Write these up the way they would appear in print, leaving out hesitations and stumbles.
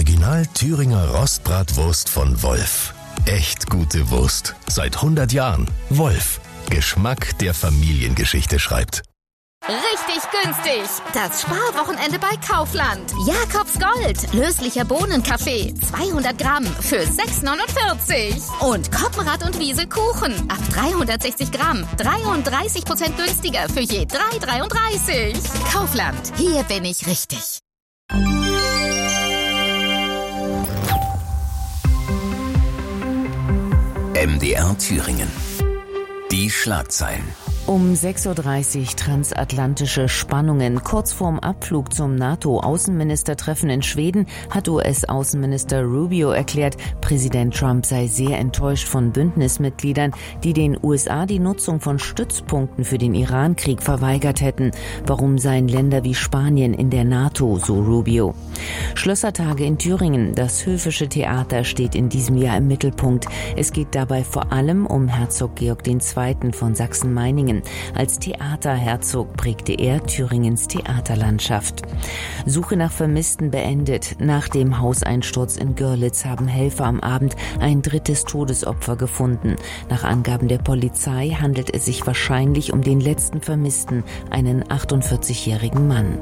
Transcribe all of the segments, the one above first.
Original Thüringer Rostbratwurst von Wolf. Echt gute Wurst. Seit 100 Jahren. Wolf. Geschmack, der Familiengeschichte schreibt. Richtig günstig. Das Sparwochenende bei Kaufland. Jakobs Gold. Löslicher Bohnenkaffee. 200 Gramm für 6,49. Und Koppenrad und Wiese Kuchen. Ab 360 Gramm. 33% günstiger für je 3,33. Kaufland. Hier bin ich richtig. MDR Thüringen. Die Schlagzeilen. Um 6.30 Uhr transatlantische Spannungen. Kurz vorm Abflug zum NATO-Außenministertreffen in Schweden hat US-Außenminister Rubio erklärt, Präsident Trump sei sehr enttäuscht von Bündnismitgliedern, die den USA die Nutzung von Stützpunkten für den Iran-Krieg verweigert hätten. Warum seien Länder wie Spanien in der NATO, so Rubio. Schlössertage in Thüringen. Das Höfische Theater steht in diesem Jahr im Mittelpunkt. Es geht dabei vor allem um Herzog Georg II. Von Sachsen-Meiningen. Als Theaterherzog prägte er Thüringens Theaterlandschaft. Suche nach Vermissten beendet. Nach dem Hauseinsturz in Görlitz haben Helfer am Abend ein drittes Todesopfer gefunden. Nach Angaben der Polizei handelt es sich wahrscheinlich um den letzten Vermissten, einen 48-jährigen Mann.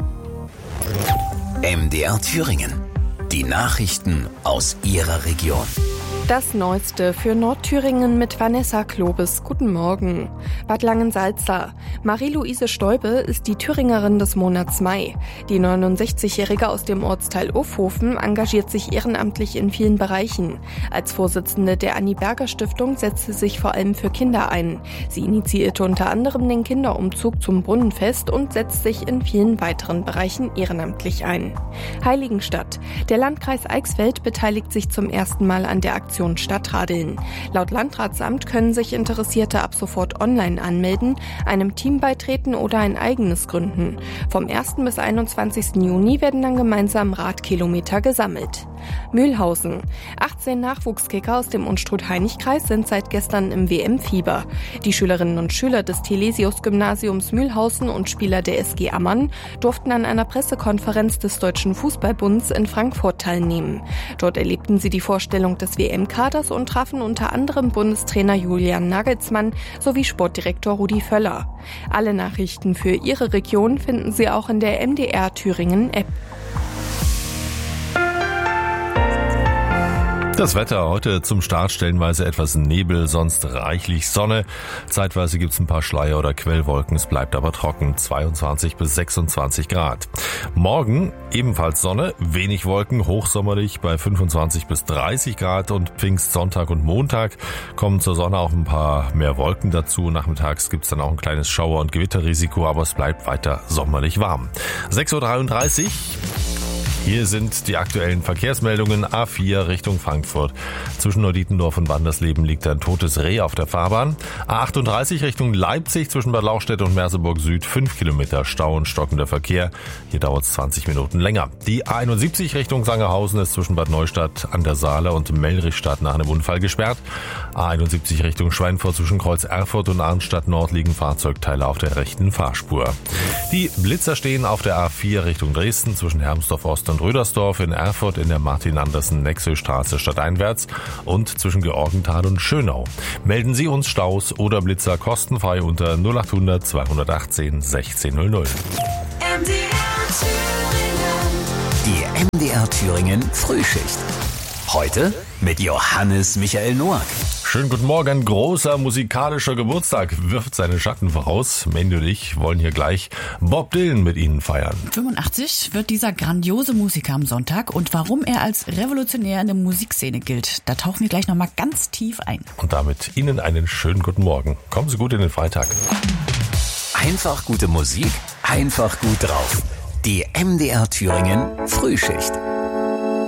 MDR Thüringen. Die Nachrichten aus Ihrer Region. Das Neueste für Nordthüringen mit Vanessa Klobes. Guten Morgen. Bad Langensalza. Marie-Louise Stäube ist die Thüringerin des Monats Mai. Die 69-Jährige aus dem Ortsteil Ufhofen engagiert sich ehrenamtlich in vielen Bereichen. Als Vorsitzende der Anni-Berger-Stiftung setzt sie sich vor allem für Kinder ein. Sie initiierte unter anderem den Kinderumzug zum Brunnenfest und setzt sich in vielen weiteren Bereichen ehrenamtlich ein. Heiligenstadt. Der Landkreis Eichsfeld beteiligt sich zum ersten Mal an der Aktion Stadtradeln. Laut Landratsamt können sich Interessierte ab sofort online anmelden, einem Team beitreten oder ein eigenes gründen. Vom 1. bis 21. Juni werden dann gemeinsam Radkilometer gesammelt. Mühlhausen. 18 Nachwuchskicker aus dem Unstrut-Hainich-Kreis sind seit gestern im WM-Fieber. Die Schülerinnen und Schüler des Thelesius-Gymnasiums Mühlhausen und Spieler der SG Ammann durften an einer Pressekonferenz des Deutschen Fußballbunds in Frankfurt teilnehmen. Dort erlebten sie die Vorstellung des WM-Kaders und trafen unter anderem Bundestrainer Julian Nagelsmann sowie Sportdirektor Rudi Völler. Alle Nachrichten für Ihre Region finden Sie auch in der MDR Thüringen App. Das Wetter heute zum Start stellenweise etwas Nebel, sonst reichlich Sonne. Zeitweise gibt es ein paar Schleier oder Quellwolken, es bleibt aber trocken, 22 bis 26 Grad. Morgen ebenfalls Sonne, wenig Wolken, hochsommerlich bei 25 bis 30 Grad und Pfingstsonntag und Montag kommen zur Sonne auch ein paar mehr Wolken dazu. Nachmittags gibt es dann auch ein kleines Schauer- und Gewitterrisiko, aber es bleibt weiter sommerlich warm. 6.33 Uhr. Hier sind die aktuellen Verkehrsmeldungen. A4 Richtung Frankfurt. Zwischen Neudietendorf und Wandersleben liegt ein totes Reh auf der Fahrbahn. A38 Richtung Leipzig zwischen Bad Lauchstädt und Merseburg Süd 5 Kilometer Stau und stockender Verkehr. Hier dauert es 20 Minuten länger. Die A71 Richtung Sangerhausen ist zwischen Bad Neustadt an der Saale und Mellrichstadt nach einem Unfall gesperrt. A71 Richtung Schweinfurt zwischen Kreuz Erfurt und Arnstadt Nord liegen Fahrzeugteile auf der rechten Fahrspur. Die Blitzer stehen auf der A4 Richtung Dresden zwischen Hermsdorf Ost und Rödersdorf, in Erfurt in der Martin-Andersen-Nexö-Straße stadteinwärts und zwischen Georgenthal und Schönau. Melden Sie uns Staus oder Blitzer kostenfrei unter 0800 218 1600. Die MDR Thüringen Frühschicht. Heute mit Johannes Michael Noack. Schönen guten Morgen, großer musikalischer Geburtstag wirft seine Schatten voraus. Mandy und ich wollen hier gleich Bob Dylan mit Ihnen feiern. 85 wird dieser grandiose Musiker am Sonntag und warum er als revolutionär in der Musikszene gilt, da tauchen wir gleich nochmal ganz tief ein. Und damit Ihnen einen schönen guten Morgen. Kommen Sie gut in den Freitag. Einfach gute Musik, einfach gut drauf. Die MDR Thüringen Frühschicht.